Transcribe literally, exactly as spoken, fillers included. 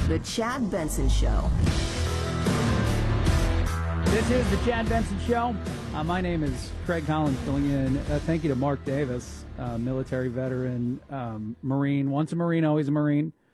The Chad Benson Show. This is the Chad Benson Show. Uh, my name is Craig Collins, filling in. Uh, thank you to Mark Davis, uh, military veteran, um, Marine. Once a Marine, always a Marine.